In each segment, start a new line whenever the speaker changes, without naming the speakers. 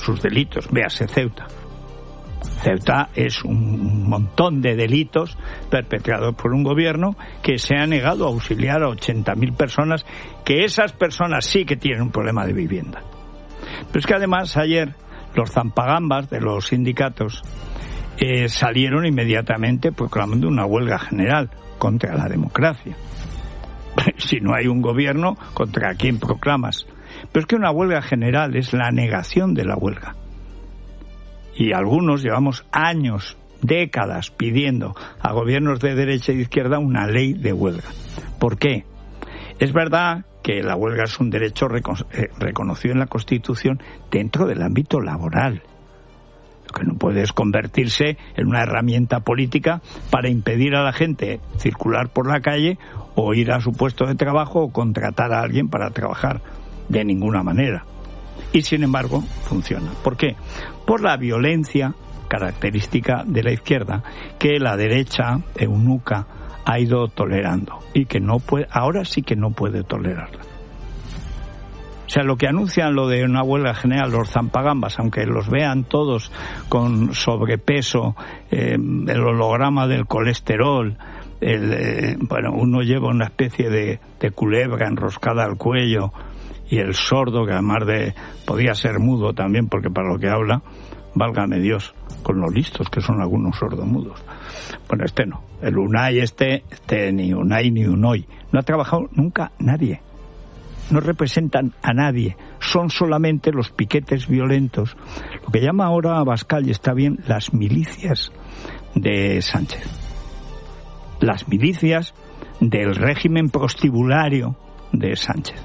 sus delitos, véase Ceuta. Ceuta es un montón de delitos perpetrados por un gobierno que se ha negado a auxiliar a 80.000 personas, que esas personas sí que tienen un problema de vivienda. Pero es que además ayer los zampagambas de los sindicatos salieron inmediatamente proclamando una huelga general contra la democracia. Si no hay un gobierno, ¿contra quién proclamas? Pero es que una huelga general es la negación de la huelga. Y algunos llevamos años, décadas, pidiendo a gobiernos de derecha y de izquierda una ley de huelga. ¿Por qué? Es verdad que la huelga es un derecho reconocido en la Constitución dentro del ámbito laboral. Lo que no puede es convertirse en una herramienta política para impedir a la gente circular por la calle o ir a su puesto de trabajo o contratar a alguien para trabajar. De ninguna manera. Y sin embargo funciona. ¿Por qué? Por la violencia característica de la izquierda que la derecha eunuca ha ido tolerando y que no puede, ahora sí que no puede tolerarla. O sea, lo que anuncian lo de una huelga general, los zampagambas, aunque los vean todos con sobrepeso, el holograma del colesterol, uno lleva una especie de culebra enroscada al cuello, y el sordo, que además podía ser mudo también, porque para lo que habla, válgame Dios, con lo listos que son algunos sordomudos. Bueno, no. El UNAI ni UNAI ni UNOI. No ha trabajado nunca nadie. No representan a nadie. Son solamente los piquetes violentos. Lo que llama ahora Abascal, y está bien, las milicias de Sánchez. Las milicias del régimen prostibulario de Sánchez.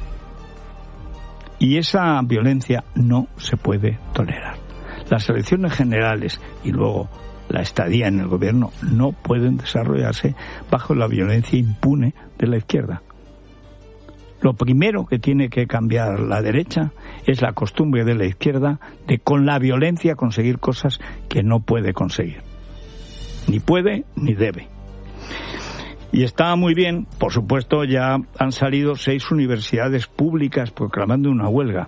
Y esa violencia no se puede tolerar. Las elecciones generales y luego la estadía en el gobierno no pueden desarrollarse bajo la violencia impune de la izquierda. Lo primero que tiene que cambiar la derecha es la costumbre de la izquierda de con la violencia conseguir cosas que no puede conseguir. Ni puede ni debe. Y está muy bien, por supuesto, ya han salido 6 universidades públicas proclamando una huelga.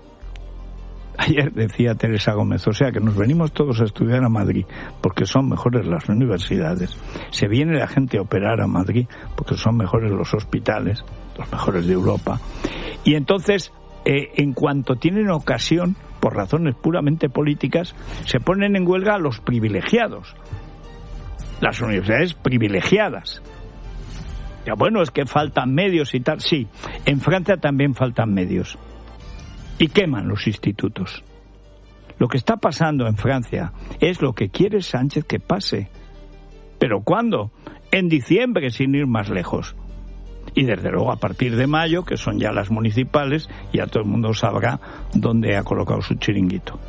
Ayer decía Teresa Gómez, o sea que nos venimos todos a estudiar a Madrid porque son mejores las universidades. Se viene la gente a operar a Madrid porque son mejores los hospitales, los mejores de Europa. Y entonces, en cuanto tienen ocasión, por razones puramente políticas, se ponen en huelga a los privilegiados. Las universidades privilegiadas. Ya, bueno, es que faltan medios y tal. Sí, en Francia también faltan medios. Y queman los institutos. Lo que está pasando en Francia es lo que quiere Sánchez que pase. ¿Pero cuándo? En diciembre, sin ir más lejos. Y desde luego a partir de mayo, que son ya las municipales, ya todo el mundo sabrá dónde ha colocado su chiringuito.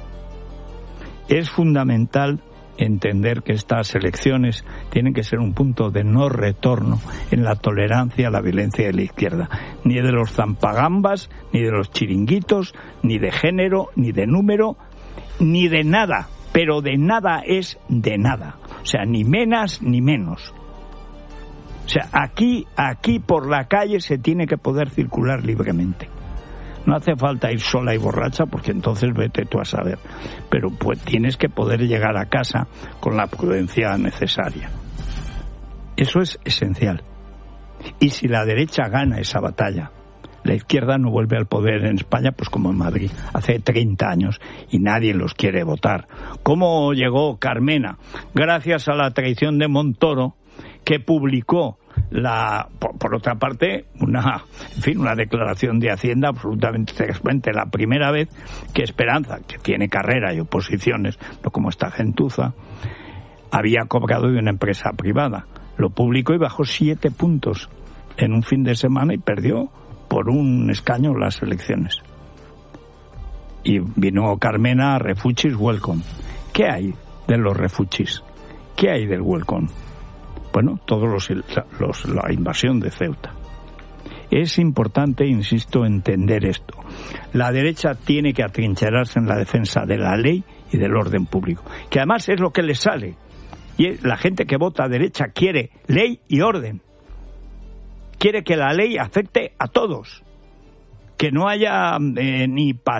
Es fundamental entender que estas elecciones tienen que ser un punto de no retorno en la tolerancia a la violencia de la izquierda, ni de los zampagambas, ni de los chiringuitos, ni de género, ni de número, ni de nada, pero de nada es de nada, o sea, ni menos ni menos. O sea, aquí por la calle se tiene que poder circular libremente. No hace falta ir sola y borracha, porque entonces vete tú a saber. Pero pues tienes que poder llegar a casa con la prudencia necesaria. Eso es esencial. Y si la derecha gana esa batalla, la izquierda no vuelve al poder en España, pues como en Madrid, hace 30 años, y nadie los quiere votar. ¿Cómo llegó Carmena? Gracias a la traición de Montoro, que publicó por otra parte, una declaración de Hacienda absolutamente transparente. La primera vez que Esperanza, que tiene carrera y oposiciones, no como esta gentuza, había cobrado de una empresa privada. Lo publicó y bajó 7 puntos en un fin de semana y perdió por un escaño las elecciones. Y vino Carmena, refugees welcome. ¿Qué hay de los refugees? ¿Qué hay del welcome? Bueno, la invasión de Ceuta. Es importante, insisto, entender esto. La derecha tiene que atrincherarse en la defensa de la ley y del orden público, que además es lo que le sale. Y la gente que vota a derecha quiere ley y orden. Quiere que la ley afecte a todos. Que no haya ni